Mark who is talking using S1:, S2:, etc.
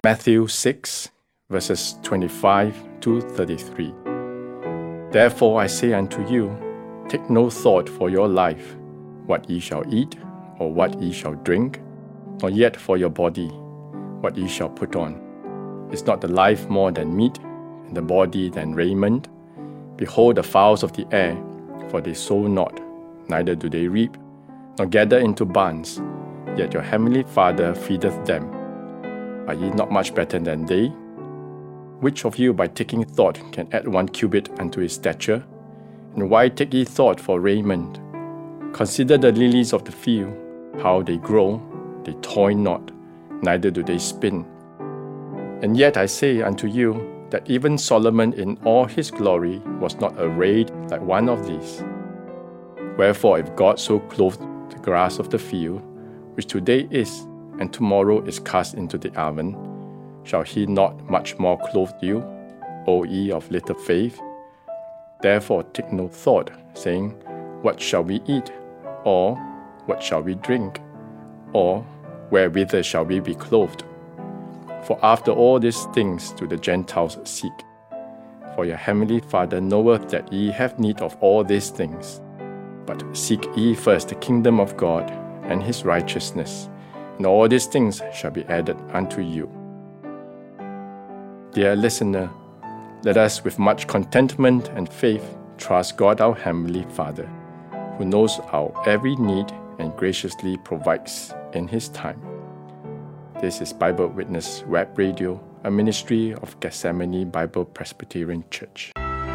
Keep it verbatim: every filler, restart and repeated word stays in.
S1: Matthew six, verses twenty-five to thirty-three. Therefore I say unto you, take no thought for your life, what ye shall eat, or what ye shall drink, nor yet for your body, what ye shall put on. Is not the life more than meat, and the body than raiment? Behold the fowls of the air, for they sow not, neither do they reap, nor gather into barns, yet your heavenly Father feedeth them. Are ye not much better than they? Which of you by taking thought can add one cubit unto his stature? And why take ye thought for raiment? Consider the lilies of the field, how they grow, they toil not, neither do they spin. And yet I say unto you, that even Solomon in all his glory was not arrayed like one of these. Wherefore if God so clothed the grass of the field, which today is, and tomorrow is cast into the oven, shall he not much more clothe you, O ye of little faith? Therefore take no thought, saying, what shall we eat? Or, what shall we drink? Or, wherewith shall we be clothed? For after all these things do the Gentiles seek. For your heavenly Father knoweth that ye have need of all these things. But seek ye first the kingdom of God and his righteousness, and all these things shall be added unto you. Dear listener, let us with much contentment and faith trust God our Heavenly Father, who knows our every need and graciously provides in his time. This is Bible Witness Web Radio, a ministry of Gethsemane Bible Presbyterian Church.